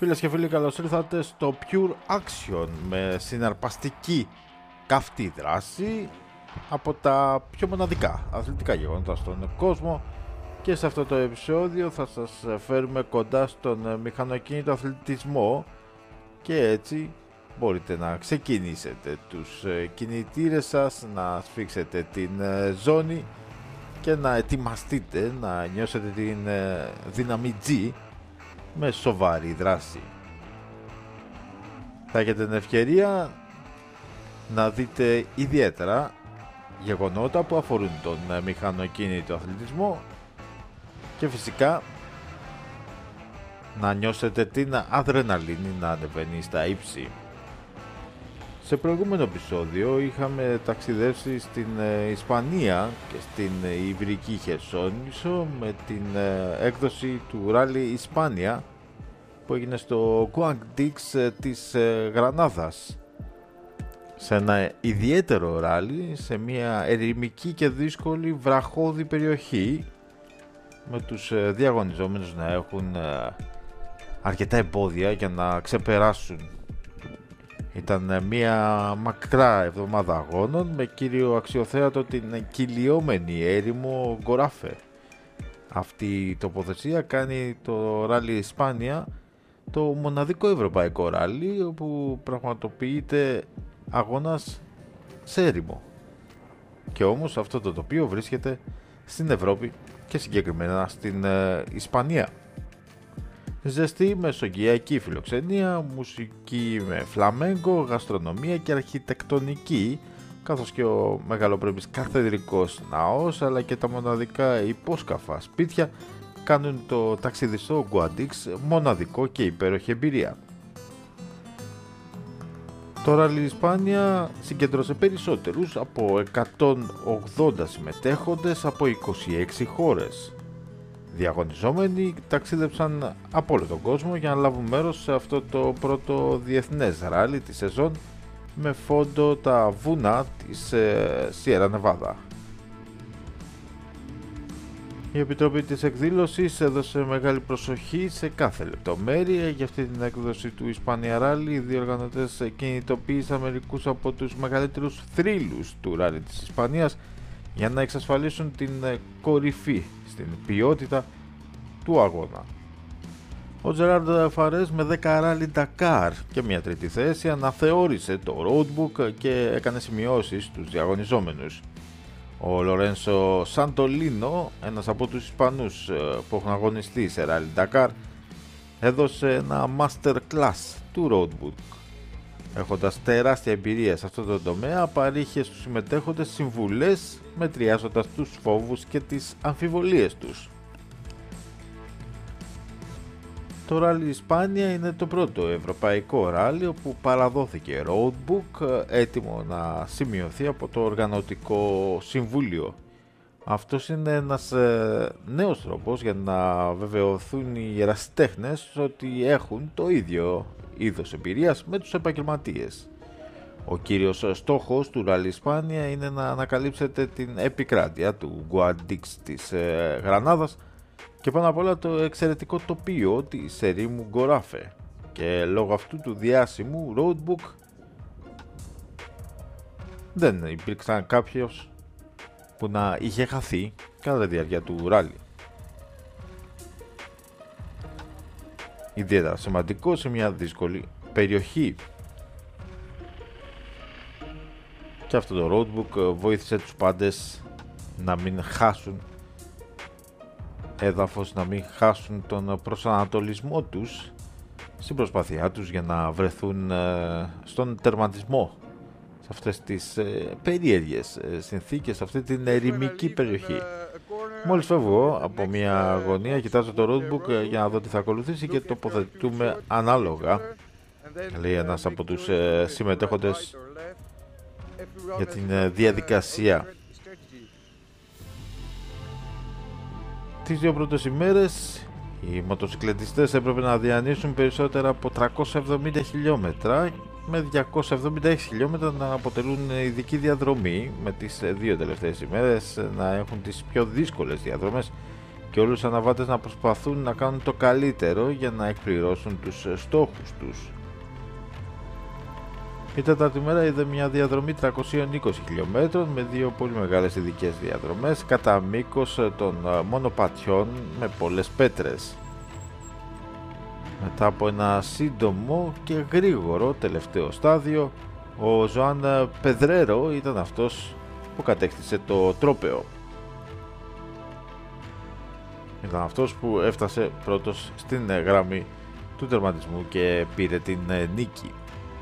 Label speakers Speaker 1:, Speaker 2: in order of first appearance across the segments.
Speaker 1: Φίλες και φίλοι, καλώς ήρθατε στο Pure Action με συναρπαστική καυτή δράση από τα πιο μοναδικά αθλητικά γεγονότα στον κόσμο, και σε αυτό το επεισόδιο θα σας φέρουμε κοντά στον μηχανοκίνητο αθλητισμό και έτσι μπορείτε να ξεκινήσετε τους κινητήρες σας, να σφίξετε την ζώνη και να ετοιμαστείτε να νιώσετε την δύναμη G με σοβαρή δράση. Θα έχετε την ευκαιρία να δείτε ιδιαίτερα γεγονότα που αφορούν τον μηχανοκίνητο αθλητισμό και φυσικά να νιώσετε την αδρεναλίνη να ανεβαίνει στα ύψη. Σε προηγούμενο επεισόδιο είχαμε ταξιδεύσει στην Ισπανία και στην Ιβρική Χερσόνησο με την έκδοση του Rally Hispania που έγινε στο Guadix της Γρανάδας, σε ένα ιδιαίτερο ράλι σε μια ερημική και δύσκολη βραχώδη περιοχή, με τους διαγωνιζόμενους να έχουν αρκετά εμπόδια για να ξεπεράσουν. Ήταν μια μακρά εβδομάδα αγώνων με κύριο αξιοθέατο την κυλιόμενη έρημο Γκοράφε. Αυτή η τοποθεσία κάνει το Rally Hispania το μοναδικό ευρωπαϊκό ράλι όπου πραγματοποιείται αγώνας σε έρημο. Και όμως αυτό το τοπίο βρίσκεται στην Ευρώπη και συγκεκριμένα στην Ισπανία. Ζεστή μεσογειακή φιλοξενία, μουσική με φλαμέγκο, γαστρονομία και αρχιτεκτονική, καθώς και ο μεγαλοπρεπής καθεδρικός ναός αλλά και τα μοναδικά υπόσκαφα σπίτια κάνουν το ταξίδι στο Guadix μοναδικό και υπέροχη εμπειρία. Το Rally Hispania συγκέντρωσε περισσότερους από 180 συμμετέχοντες από 26 χώρες. Διαγωνιζόμενοι ταξίδεψαν από όλο τον κόσμο για να λάβουν μέρος σε αυτό το πρώτο διεθνές ράλι της σεζόν με φόντο τα βουνά της Σιέρα Νεβάδα. Η Επιτροπή της εκδήλωσης έδωσε μεγάλη προσοχή σε κάθε λεπτομέρεια. Για αυτή την έκδοση του Hispania Rally οι διοργανωτές κινητοποίησαν μερικούς από τους μεγαλύτερους θρύλους του Rally της Ισπανίας για να εξασφαλίσουν την κορυφή στην ποιότητα του αγώνα. Ο Τζεράρντ Φαρές με 10 Rally Dakar και μια τρίτη θέση αναθεώρησε το roadbook και έκανε σημειώσεις στους διαγωνιζόμενους. Ο Λορένσο Σαντολίνο, ένας από τους Ισπανούς που έχουν αγωνιστεί σε Rally Dakar, έδωσε ένα master class του roadbook. Έχοντας τεράστια εμπειρία σε αυτό το τομέα, παρήχε στους συμμετέχοντες συμβουλές μετριάζοντας τους φόβους και τις αμφιβολίες τους. Το Rally Hispania είναι το πρώτο ευρωπαϊκό ράλι όπου παραδόθηκε roadbook έτοιμο να σημειωθεί από το Οργανωτικό Συμβούλιο. Αυτός είναι ένας νέος τρόπος για να βεβαιωθούν οι ερασιτέχνες ότι έχουν το ίδιο είδος εμπειρίας με τους επαγγελματίες. Ο κύριος στόχος του Rally Hispania είναι να ανακαλύψετε την επικράτεια του Guadix της Γρανάδας και πάνω απ' όλα το εξαιρετικό τοπίο της ερήμου Γκοράφε, και λόγω αυτού του διάσημου roadbook δεν υπήρξαν κάποιος που να είχε χαθεί κατά τη διάρκεια του ράλι. Ιδιαίτερα σημαντικό σε μια δύσκολη περιοχή. Και αυτό το roadbook βοήθησε τους πάντες να μην χάσουν έδαφος, να μην χάσουν τον προσανατολισμό τους στην προσπάθειά τους για να βρεθούν στον τερματισμό σε αυτές τις περίεργες συνθήκες, σε αυτή την ερημική περιοχή. Μόλις φεύγω από μια γωνία, κοιτάζω το roadbook για να δω τι θα ακολουθήσει και τοποθετούμε ανάλογα, λέει ένας από τους συμμετέχοντες, για την διαδικασία. Τις δύο πρώτες ημέρες οι μοτοσυκλετιστές έπρεπε να διανύσουν περισσότερα από 370 χιλιόμετρα, με 276 χιλιόμετρα να αποτελούν ειδική διαδρομή, με τις δύο τελευταίες ημέρες να έχουν τις πιο δύσκολες διαδρομές και όλους τους αναβάτες να προσπαθούν να κάνουν το καλύτερο για να εκπληρώσουν τους στόχους τους. Η τέταρτη μέρα είδε μια διαδρομή 320 χιλιόμετρων με δύο πολύ μεγάλες ειδικές διαδρομές κατά μήκος των μονοπατιών με πολλές πέτρες. Μετά από ένα σύντομο και γρήγορο τελευταίο στάδιο, ο Ζωάν Πεδρέρο ήταν αυτός που κατέκτησε το τρόπαιο. Ήταν αυτός που έφτασε πρώτος στην γραμμή του τερματισμού και πήρε την νίκη.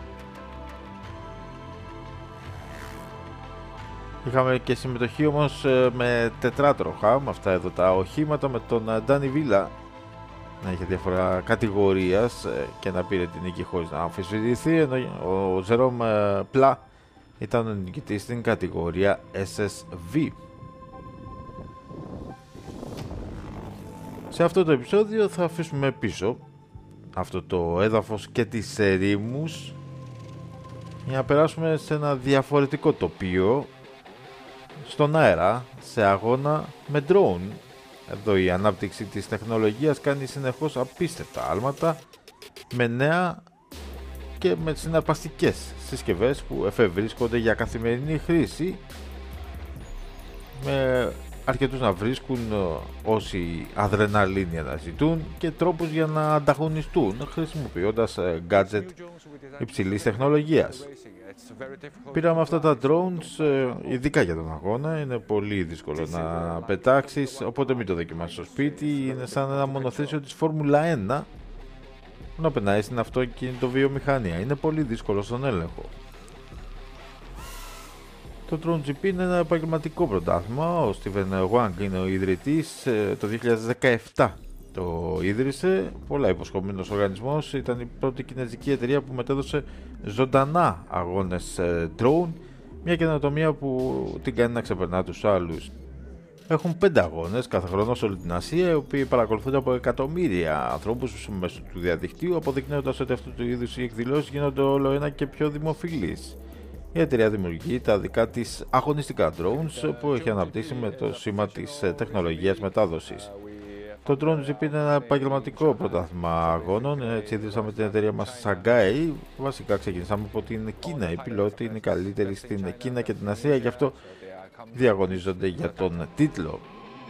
Speaker 1: Είχαμε και συμμετοχή όμως με τετράτροχα, με αυτά εδώ τα οχήματα, με τον Ντάνι Βίλα να είχε διαφορά κατηγορίας και να πήρε την νίκη χωρίς να αμφισβητηθεί, ενώ ο Ζερόμ Πλά ήταν ο νικητής στην κατηγορία SSV. Σε αυτό το επεισόδιο θα αφήσουμε πίσω αυτό το έδαφος και τις ερήμους για να περάσουμε σε ένα διαφορετικό τοπίο, στον αέρα, σε αγώνα με drone. Εδώ η ανάπτυξη της τεχνολογίας κάνει συνεχώς απίστευτα άλματα με νέα και με συναρπαστικές συσκευές που εφευρίσκονται για καθημερινή χρήση, με αρκετούς να βρίσκουν όσοι αδρεναλίνη αναζητούν και τρόπους για να ανταγωνιστούν χρησιμοποιώντας gadget υψηλής τεχνολογίας. Πήραμε αυτά τα drones ειδικά για τον αγώνα, είναι πολύ δύσκολο να πετάξεις, οπότε μην το δοκιμάσεις στο σπίτι. Είναι σαν ένα μονοθέσιο της Φόρμουλα 1 που να περνάει στην αυτοκίνητο βιομηχανία, είναι πολύ δύσκολο στον έλεγχο. Το Drone GP είναι ένα επαγγελματικό πρωτάθλημα, ο Steven Wang είναι ο ιδρυτής, το 2017 το ίδρυσε, πολλά υποσχόμενος οργανισμός, ήταν η πρώτη κινέζικη εταιρεία που μετέδωσε ζωντανά αγώνες drone, μια καινοτομία που την κάνει να ξεπερνά τους άλλους. Έχουν 5 αγώνες κάθε χρόνο σε όλη την Ασία, οι οποίοι παρακολουθούνται από εκατομμύρια ανθρώπους μέσω του διαδικτύου, αποδεικνύοντας ότι αυτού του είδους οι εκδηλώσεις γίνονται όλο ένα και πιο δημοφιλείς. Η εταιρεία δημιουργεί τα δικά της αγωνιστικά drones που έχει αναπτύξει με το σήμα της τεχνολογίας μετάδοσης. Το Drone GP είναι ένα επαγγελματικό πρωτάθλημα αγώνων, έτσι ιδρύσαμε την εταιρεία μας Shanghai. Βασικά ξεκινήσαμε από την Κίνα, οι πιλότοι είναι οι καλύτεροι στην Κίνα και την Ασία, γι' αυτό διαγωνίζονται για τον τίτλο.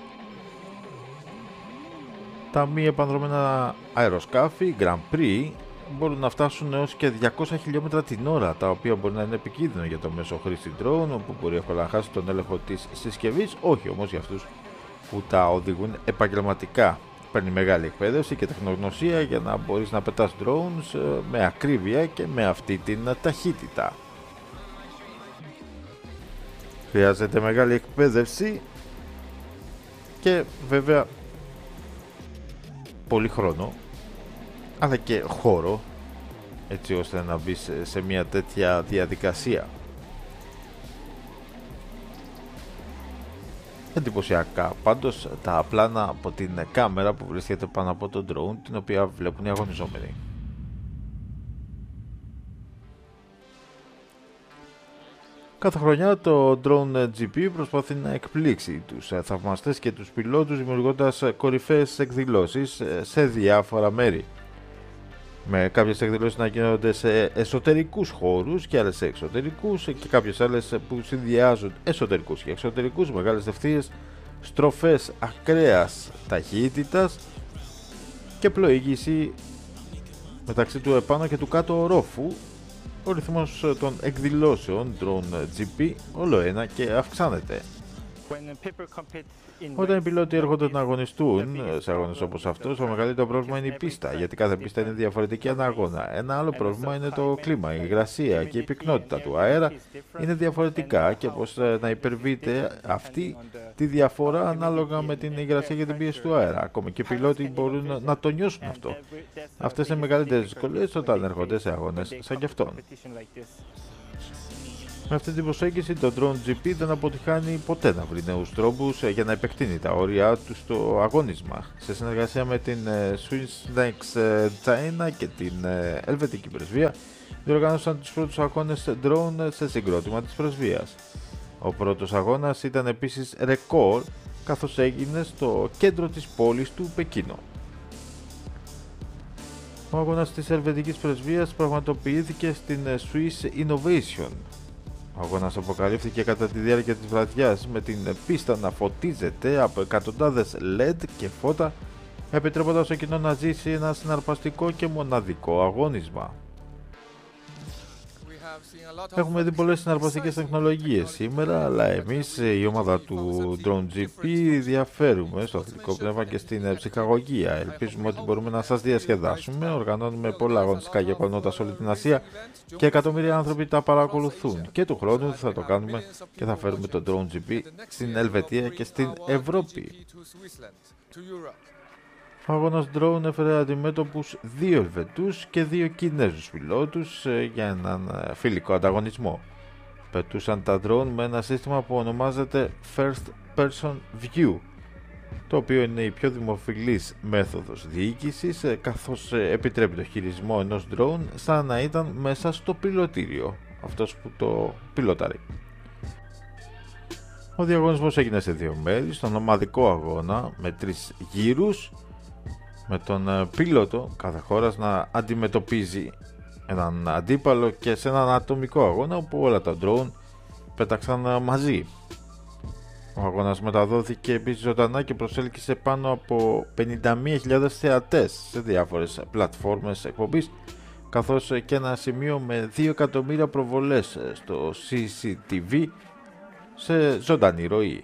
Speaker 1: Τα μη επανδρομένα αεροσκάφη Grand Prix μπορούν να φτάσουν έως και 200 χιλιόμετρα την ώρα, τα οποία μπορεί να είναι επικίνδυνο για το μέσο χρήστη drone, όπου μπορεί εύκολα να χάσει τον έλεγχο της συσκευής, όχι όμως για αυτούς που τα οδηγούν επαγγελματικά. Παίρνει μεγάλη εκπαίδευση και τεχνογνωσία για να μπορείς να πετάς drones με ακρίβεια και με αυτή την ταχύτητα. Χρειάζεται μεγάλη εκπαίδευση και βέβαια πολύ χρόνο, αλλά και χώρο, έτσι ώστε να μπεις σε μια τέτοια διαδικασία. Εντυπωσιακά πάντως τα πλάνα από την κάμερα που βρίσκεται πάνω από το drone, την οποία βλέπουν οι αγωνιζόμενοι. Κάθε χρονιά το Drone GP προσπαθεί να εκπλήξει τους θαυμαστές και τους πιλότους, δημιουργώντας κορυφαίες εκδηλώσεις σε διάφορα μέρη. Με κάποιες εκδηλώσεις να γίνονται σε εσωτερικούς χώρους και άλλες σε εξωτερικούς, και κάποιες άλλες που συνδυάζουν εσωτερικούς και εξωτερικούς, μεγάλες ευθείες, στροφές ακραίας ταχύτητας και πλοήγηση μεταξύ του επάνω και του κάτω ορόφου. Ο ρυθμός των εκδηλώσεων Drone GP όλο ένα και αυξάνεται. Όταν οι πιλότοι έρχονται να αγωνιστούν σε αγώνες όπως αυτός, το μεγαλύτερο πρόβλημα είναι η πίστα, γιατί κάθε πίστα είναι διαφορετική ανά αγώνα. Ένα άλλο πρόβλημα είναι το κλίμα, η υγρασία και η πυκνότητα του αέρα είναι διαφορετικά και πώς να υπερβείτε αυτή τη διαφορά ανάλογα με την υγρασία και την πίεση του αέρα. Ακόμα και οι πιλότοι μπορούν να το νιώσουν αυτό. Αυτές είναι μεγαλύτερες δυσκολίες όταν έρχονται σε αγώνες σαν κι αυτόν. Με αυτή την προσέγγιση το Drone GP δεν αποτυχάνει ποτέ να βρει νέους τρόπους για να επεκτείνει τα όρια του στο αγώνισμα. Σε συνεργασία με την Swiss Next China και την Ελβετική Πρεσβεία διοργάνωσαν τους πρώτους αγώνες drone σε συγκρότημα της πρεσβείας. Ο πρώτος αγώνας ήταν επίσης ρεκόρ, καθώς έγινε στο κέντρο της πόλης του Πεκίνο. Ο αγώνας της Ελβετικής Πρεσβείας πραγματοποιήθηκε στην Swiss Innovation. Ο αγώνας αποκαλύφθηκε κατά τη διάρκεια της βραδιάς με την πίστα να φωτίζεται από εκατοντάδες LED και φώτα, επιτρέποντας στο κοινό να ζήσει ένα συναρπαστικό και μοναδικό αγώνισμα. Έχουμε δει πολλές συναρπαστικές τεχνολογίες σήμερα, αλλά εμείς, η ομάδα του Drone GP, διαφέρουμε στο αθλητικό πνεύμα και στην ψυχαγωγία. Ελπίζουμε ότι μπορούμε να σας διασκεδάσουμε. Οργανώνουμε πολλά αγωνιστικά γεγονότα σε όλη την Ασία και εκατομμύρια άνθρωποι τα παρακολουθούν. Και του χρόνου θα το κάνουμε και θα φέρουμε το Drone GP στην Ελβετία και στην Ευρώπη. Ο αγώνας drone έφερε αντιμέτωπους 2 Ελβετούς και 2 Κινέζους πιλότους για έναν φιλικό ανταγωνισμό. Πετούσαν τα drone με ένα σύστημα που ονομάζεται First Person View, το οποίο είναι η πιο δημοφιλής μέθοδος διοίκησης, καθώς επιτρέπει το χειρισμό ενός drone σαν να ήταν μέσα στο πιλωτήριο, αυτός που το πιλοτάρει. Ο διαγωνισμός έγινε σε 2 μέρη, στον ομαδικό αγώνα με 3 γύρους, με τον πίλοτο κάθε χώρας να αντιμετωπίζει έναν αντίπαλο και σε έναν ατομικό αγώνα όπου όλα τα drone πέταξαν μαζί. Ο αγώνας μεταδόθηκε επίσης ζωντανά και προσέλκυσε πάνω από 51.000 θεατές σε διάφορες πλατφόρμες εκπομπής, καθώς και ένα σημείο με 2 εκατομμύρια προβολές στο CCTV σε ζωντανή ροή.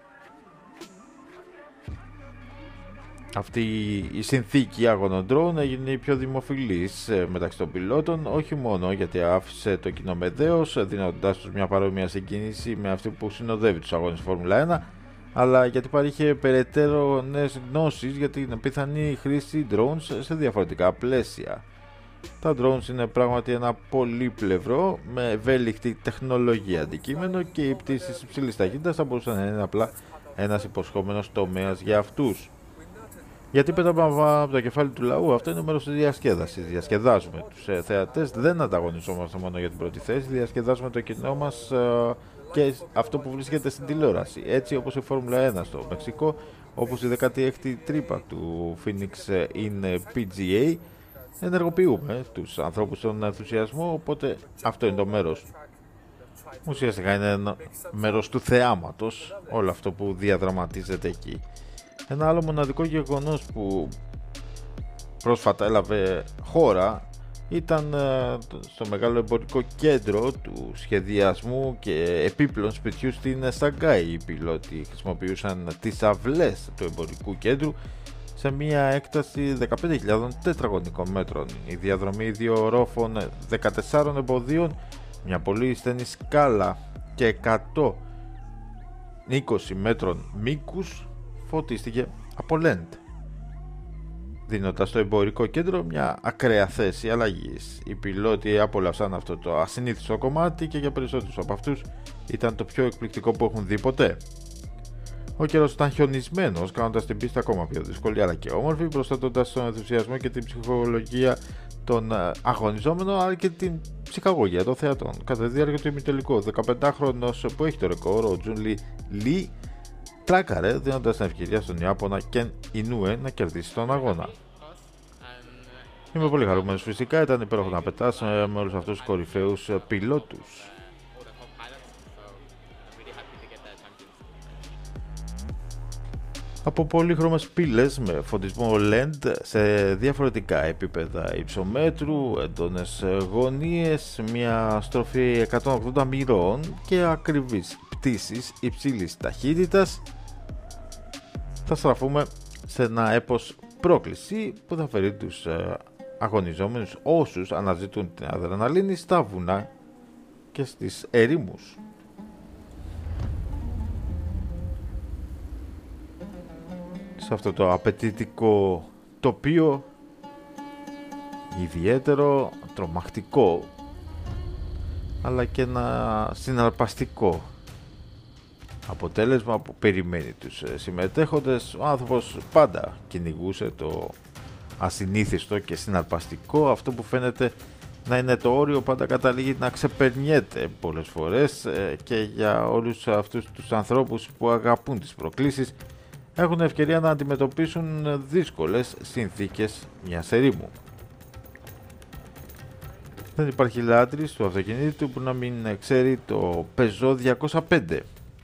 Speaker 1: Αυτή η συνθήκη άγωνων drone έγινε η πιο δημοφιλής μεταξύ των πιλότων, όχι μόνο γιατί άφησε το κοινό με δέος, δίνοντάς τους μια παρόμοια συγκίνηση με αυτή που συνοδεύει τους αγώνες Φόρμουλα 1, αλλά γιατί παρήχε περαιτέρω νέες γνώσεις για την πιθανή χρήση drones σε διαφορετικά πλαίσια. Τα drones είναι πράγματι ένα πολύπλευρο με ευέλικτη τεχνολογία αντικείμενο και οι πτήσεις υψηλής ταχύτητας θα μπορούσαν να είναι απλά ένας υποσχόμενος τομέας για αυτούς. Γιατί πέταμε από το κεφάλι του λαού, αυτό είναι μέρος της διασκέδασης. Διασκεδάζουμε τους θεατές, δεν ανταγωνιζόμαστε μόνο για την πρώτη θέση, διασκεδάζουμε το κοινό μας και αυτό που βρίσκεται στην τηλεόραση. Έτσι όπως η Φόρμουλα 1 στο Μεξικό, όπως η 16η τρύπα του Phoenix in PGA, ενεργοποιούμε τους ανθρώπους στον ενθουσιασμό, οπότε αυτό είναι το μέρος. Ουσιαστικά είναι ένα μέρος του θεάματος, όλο αυτό που διαδραματίζεται εκεί. Ένα άλλο μοναδικό γεγονός που πρόσφατα έλαβε χώρα ήταν στο μεγάλο εμπορικό κέντρο του σχεδιασμού και επίπλων σπιτιού στην Σαγκάη. Οι πιλότοι χρησιμοποιούσαν τις αυλές του εμπορικού κέντρου σε μια έκταση 15.000 τετραγωνικών μέτρων. Η διαδρομή 2 ορόφων 14 εμποδίων, μια πολύ στενή σκάλα και 120 μέτρων μήκους φωτίστηκε από LED, δίνοντας στο εμπορικό κέντρο μια ακραία θέση αλλαγής. Οι πιλότοι απόλαυσαν αυτό το ασυνήθιστο κομμάτι και για περισσότερους από αυτούς ήταν το πιο εκπληκτικό που έχουν δει ποτέ. Ο καιρός ήταν χιονισμένος, κάνοντας την πίστα ακόμα πιο δύσκολη αλλά και όμορφη, προστατώντας τον ενθουσιασμό και την ψυχολογία των αγωνιζόμενων αλλά και την ψυχαγωγία των θεατών. Κατά τη διάρκεια του ημιτελικού, 15χρονος που έχει το ρεκόρ, ο Τζουν Λι, τράκαρε δίνοντας την ευκαιρία στον Ιάπωνα Κεν Ινούε να κερδίσει τον αγώνα. Είμαι πολύ χαρούμενος φυσικά, ήταν υπέροχο να πετάς με όλους αυτούς τους κορυφαίους πιλότους. Από πολύχρωμες πύλες με φωτισμό LED σε διαφορετικά επίπεδα υψομέτρου, έντονες γωνίες, μια στροφή 180 μοιρών και ακριβείς πτήσεις υψηλής ταχύτητας, θα στραφούμε σε ένα έπος πρόκληση που θα φέρει τους αγωνιζόμενους όσους αναζητούν την αδρεναλίνη στα βουνά και στις ερήμους. Σε αυτό το απαιτητικό τοπίο, ιδιαίτερο, τρομακτικό, αλλά και ένα συναρπαστικό αποτέλεσμα που περιμένει τους συμμετέχοντες. Ο άνθρωπος πάντα κυνηγούσε το ασυνήθιστο και συναρπαστικό, αυτό που φαίνεται να είναι το όριο πάντα καταλήγει να ξεπερνιέται πολλές φορές, και για όλους αυτούς τους ανθρώπους που αγαπούν τις προκλήσεις έχουν ευκαιρία να αντιμετωπίσουν δύσκολες συνθήκες μιας ερήμου. Δεν υπάρχει λάτρης του αυτοκινήτου που να μην ξέρει το Peugeot 205.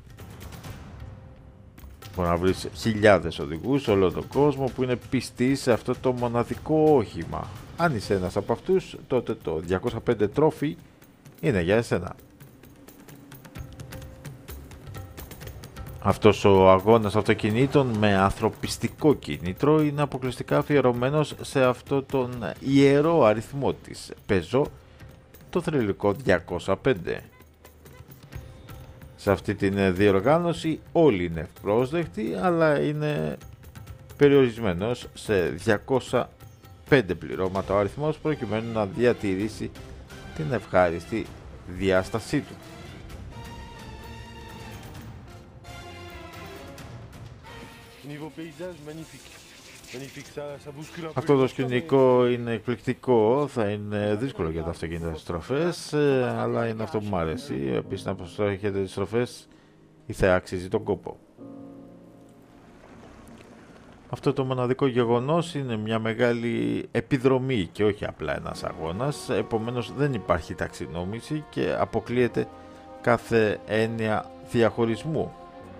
Speaker 1: Μπορεί να βρεις χιλιάδες οδηγούς σε όλο τον κόσμο που είναι πιστοί σε αυτό το μοναδικό όχημα. Αν είσαι ένας από αυτούς, τότε το 205 Trophy είναι για εσένα. Αυτός ο αγώνας αυτοκινήτων με ανθρωπιστικό κίνητρο είναι αποκλειστικά αφιερωμένος σε αυτό τον ιερό αριθμό της Peugeot, το θρυλικό 205. Σε αυτή την διοργάνωση όλοι είναι ευπρόσδεκτοι, αλλά είναι περιορισμένος σε 205 πληρώματα ο αριθμός, προκειμένου να διατηρήσει την ευχάριστη διάστασή του. Αυτό το σκηνικό είναι εκπληκτικό, θα είναι δύσκολο για τα αυτοκίνητα στροφές, αλλά είναι αυτό που μου αρέσει. Επίσης να προστρέχετε τις στροφές ή θα αξίζει τον κόπο. Αυτό το μοναδικό γεγονός είναι μια μεγάλη επιδρομή και όχι απλά ένας αγώνας, επομένως δεν υπάρχει ταξινόμηση και αποκλείεται κάθε έννοια διαχωρισμού.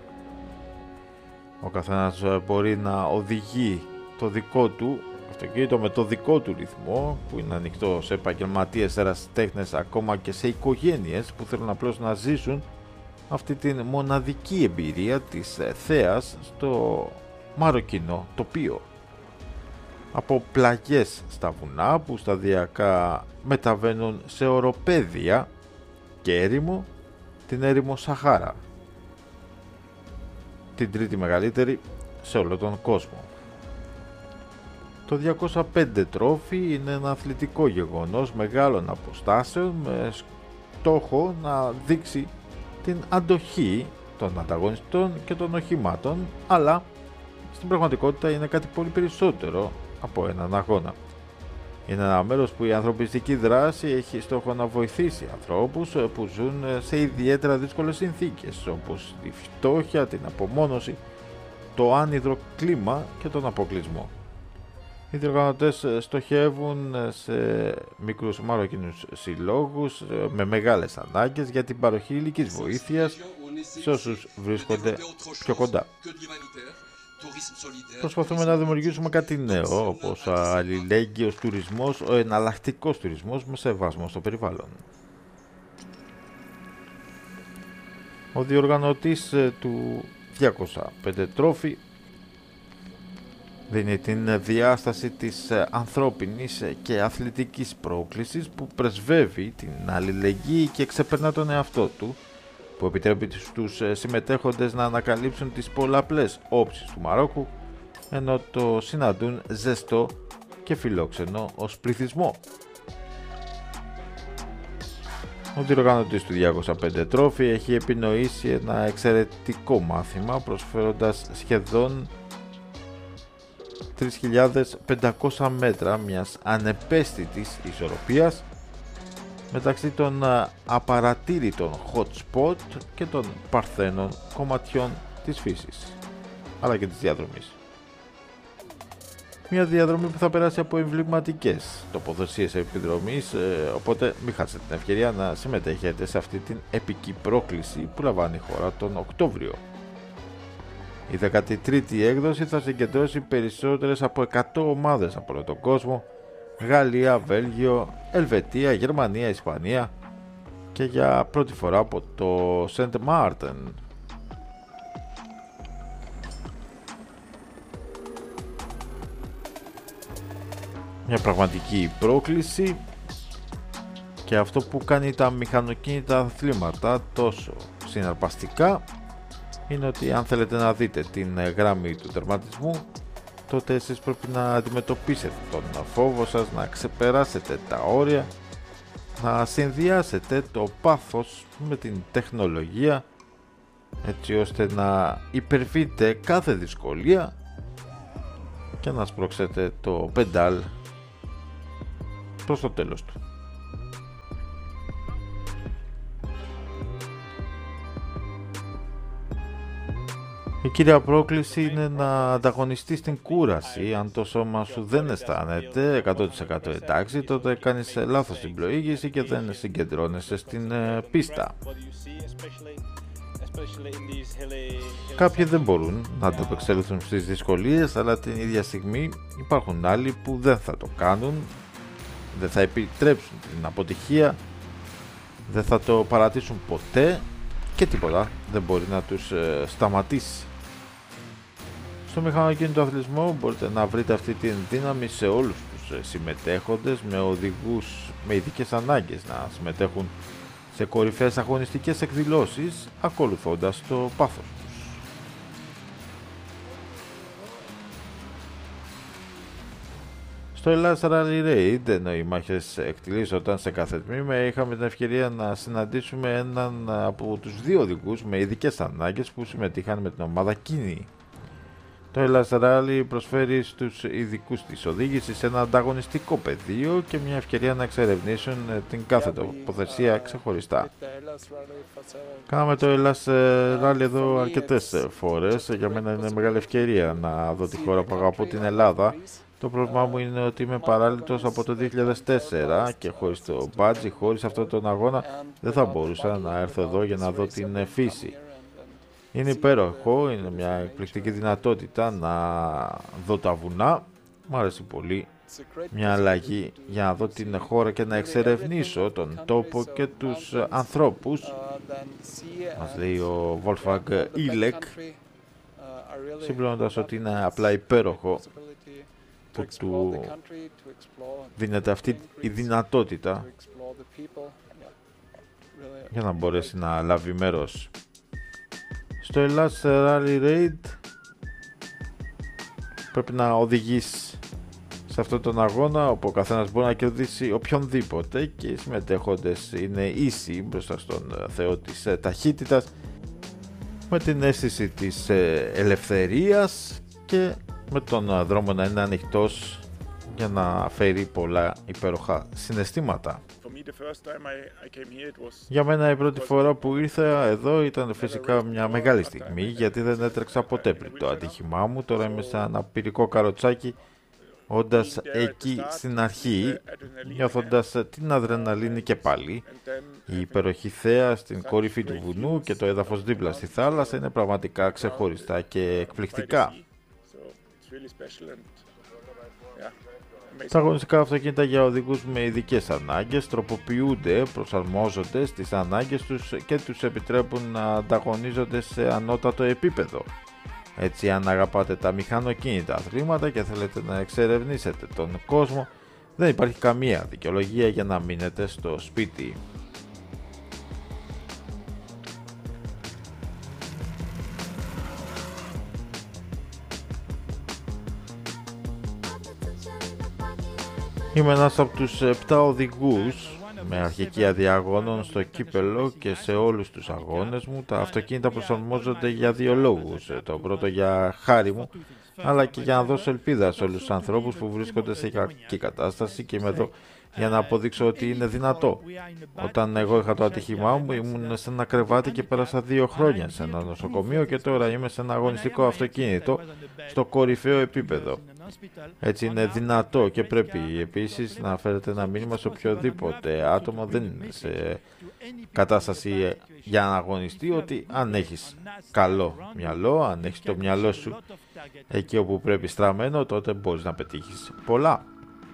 Speaker 1: Ο καθένας μπορεί να οδηγεί το δικό του αυτοκίνητο με το δικό του ρυθμό, που είναι ανοιχτό σε επαγγελματίες, ερασιτέχνες, ακόμα και σε οικογένειες που θέλουν απλώς να ζήσουν αυτή την μοναδική εμπειρία της θέας στο μαροκινό τοπίο. Από πλαγιές στα βουνά που σταδιακά μεταβαίνουν σε οροπέδια και έρημο, την έρημο Σαχάρα, την τρίτη μεγαλύτερη σε όλο τον κόσμο. Το 205 Trophy είναι ένα αθλητικό γεγονός μεγάλων αποστάσεων με στόχο να δείξει την αντοχή των ανταγωνιστών και των οχημάτων, αλλά στην πραγματικότητα είναι κάτι πολύ περισσότερο από έναν αγώνα. Είναι ένα μέρος που η ανθρωπιστική δράση έχει στόχο να βοηθήσει ανθρώπους που ζουν σε ιδιαίτερα δύσκολες συνθήκες, όπως τη φτώχεια, την απομόνωση, το άνυδρο κλίμα και τον αποκλεισμό. Οι διοργανωτές στοχεύουν σε μικρούς μαροκινούς συλλόγους με μεγάλες ανάγκες για την παροχή υλικής βοήθειας σε όσους βρίσκονται πιο κοντά. Προσπαθούμε να δημιουργήσουμε κάτι νέο, όπως ο αλληλέγγυος τουρισμός, ο εναλλακτικός τουρισμός με σεβασμό στο περιβάλλον. Ο διοργανωτής του 205 Trophy δίνει την διάσταση της ανθρώπινης και αθλητικής πρόκλησης που πρεσβεύει την αλληλεγγύη και ξεπερνά τον εαυτό του, που επιτρέπει στους συμμετέχοντες να ανακαλύψουν τις πολλαπλές όψεις του Μαρόκου, ενώ το συναντούν ζεστό και φιλόξενο ως πληθυσμό. Ο διοργανωτής του 205 Trophy έχει επινοήσει ένα εξαιρετικό μάθημα, προσφέροντας σχεδόν 3.500 μέτρα μιας ανεπαίσθητης ισορροπίας μεταξύ των απαρατήρητων hot spot και των παρθένων κομματιών της φύσης, αλλά και της διαδρομής. Μια διαδρομή που θα περάσει από εμβληματικές τοποθεσίες επιδρομής, οπότε μην χάσετε την ευκαιρία να συμμετέχετε σε αυτή την επική πρόκληση που λαμβάνει η χώρα τον Οκτώβριο. Η 13η έκδοση θα συγκεντρώσει περισσότερες από 100 ομάδες από όλο τον κόσμο, Γαλλία, Βέλγιο, Ελβετία, Γερμανία, Ισπανία και για πρώτη φορά από το Σεντ Μάρτεν. Μια πραγματική πρόκληση, και αυτό που κάνει τα μηχανοκίνητα αθλήματα τόσο συναρπαστικά είναι ότι αν θέλετε να δείτε την γραμμή του τερματισμού, τότε εσείς πρέπει να αντιμετωπίσετε τον φόβο σας, να ξεπεράσετε τα όρια, να συνδυάσετε το πάθος με την τεχνολογία, έτσι ώστε να υπερβείτε κάθε δυσκολία και να σπρώξετε το πεντάλ προς το τέλος του. Η κύρια πρόκληση είναι να ανταγωνιστείς την κούραση. Αν το σώμα σου δεν αισθάνεται 100% εντάξει, τότε κάνεις λάθος την πλοήγηση και δεν συγκεντρώνεσαι στην πίστα. Κάποιοι δεν μπορούν να ανταπεξέλθουν στις δυσκολίες, αλλά την ίδια στιγμή υπάρχουν άλλοι που δεν θα το κάνουν, δεν θα επιτρέψουν την αποτυχία, δεν θα το παρατήσουν ποτέ και τίποτα δεν μπορεί να τους σταματήσει. Στο μηχανοκίνητο αθλητισμό μπορείτε να βρείτε αυτή την δύναμη σε όλους τους συμμετέχοντες, με οδηγούς με ειδικές ανάγκες να συμμετέχουν σε κορυφαίες αγωνιστικές εκδηλώσεις, ακολουθώντας το πάθος τους. Στο Ελλάς Rally Raid, ενώ οι μάχες εκτιλήσονταν σε κάθε τμήμα, είχαμε την ευκαιρία να συναντήσουμε έναν από τους δύο οδηγούς με ειδικές ανάγκες που συμμετείχαν με την ομάδα Kini. Το Ελλάς Rally προσφέρει στους ειδικούς της οδήγησης ένα ανταγωνιστικό πεδίο και μια ευκαιρία να εξερευνήσουν την κάθε τοποθεσία ξεχωριστά. Κάναμε το Ελλάς Rally εδώ αρκετές φορές. Για μένα είναι μεγάλη ευκαιρία να δω τη χώρα που αγαπώ, την Ελλάδα. Το πρόβλημά μου είναι ότι είμαι παράλυτος από το 2004 και χωρίς το μπάτζι, χωρίς αυτόν τον αγώνα, δεν θα μπορούσα να έρθω εδώ για να δω την φύση. Είναι υπέροχο, είναι μια εκπληκτική δυνατότητα να δω τα βουνά. Μου άρεσε πολύ μια αλλαγή για να δω την χώρα και να εξερευνήσω τον τόπο και τους ανθρώπους. Μας λέει ο Wolfgang Ilek, συμπληρώνοντας ότι είναι απλά υπέροχο που του δίνεται αυτή η δυνατότητα για να μπορέσει να λάβει μέρος. Στο Ελλάς Rally Raid πρέπει να οδηγείς σε αυτόν τον αγώνα όπου ο καθένας μπορεί να κερδίσει οποιονδήποτε και οι συμμετέχοντες είναι ίσοι μπροστά στον Θεό της ταχύτητας, με την αίσθηση της ελευθερίας και με τον δρόμο να είναι ανοιχτός για να φέρει πολλά υπέροχα συναισθήματα. Για μένα η πρώτη φορά που ήρθα εδώ ήταν φυσικά μια μεγάλη στιγμή, γιατί δεν έτρεξα ποτέ πριν το ατύχημά μου. Τώρα είμαι σε ένα πυρικό καροτσάκι, όντας εκεί στην αρχή, νιώθοντας την αδρεναλίνη και πάλι. Η υπέροχη θέα στην κορυφή του βουνού και το έδαφος δίπλα στη θάλασσα είναι πραγματικά ξεχωριστά και εκπληκτικά. Τα αγωνιστικά αυτοκίνητα για οδηγούς με ειδικές ανάγκες τροποποιούνται, προσαρμόζονται στις ανάγκες τους και τους επιτρέπουν να ανταγωνίζονται σε ανώτατο επίπεδο. Έτσι, αν αγαπάτε τα μηχανοκίνητα αθλήματα και θέλετε να εξερευνήσετε τον κόσμο, δεν υπάρχει καμία δικαιολογία για να μείνετε στο σπίτι. Είμαι ένας από τους 7 οδηγούς με αρχική άδεια αγώνων στο κύπελο και σε όλους τους αγώνες μου τα αυτοκίνητα προσαρμόζονται για δύο λόγους. Το πρώτο για χάρη μου, αλλά και για να δώσω ελπίδα σε όλους τους ανθρώπους που βρίσκονται σε κακή κατάσταση και είμαι εδώ για να αποδείξω ότι είναι δυνατό. Όταν εγώ είχα το ατύχημά μου ήμουν σε ένα κρεβάτι και πέρασα 2 χρόνια σε ένα νοσοκομείο και τώρα είμαι σε ένα αγωνιστικό αυτοκίνητο στο κορυφαίο επίπεδο. Έτσι είναι δυνατό και πρέπει επίσης να φέρετε ένα μήνυμα σε οποιοδήποτε άτομο δεν είναι σε κατάσταση για να αγωνιστεί, ότι αν έχεις καλό μυαλό, αν έχεις το μυαλό σου εκεί όπου πρέπει στραμμένο, τότε μπορείς να πετύχεις πολλά.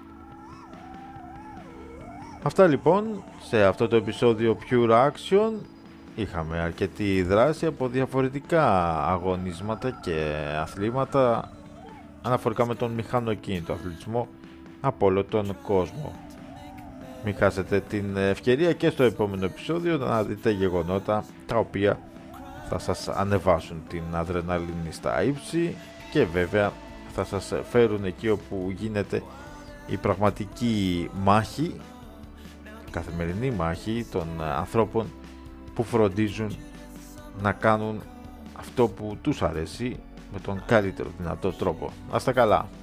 Speaker 1: Αυτά λοιπόν σε αυτό το επεισόδιο Pure Action. Είχαμε αρκετή δράση από διαφορετικά αγωνίσματα και αθλήματα αναφορικά με τον μηχανοκίνητο αθλητισμό από όλο τον κόσμο. Μην χάσετε την ευκαιρία και στο επόμενο επεισόδιο να δείτε γεγονότα τα οποία θα σας ανεβάσουν την αδρεναλίνη στα ύψη και βέβαια θα σας φέρουν εκεί όπου γίνεται η πραγματική μάχη, καθημερινή μάχη των ανθρώπων που φροντίζουν να κάνουν αυτό που τους αρέσει με τον καλύτερο δυνατό τρόπο. Να είστε καλά!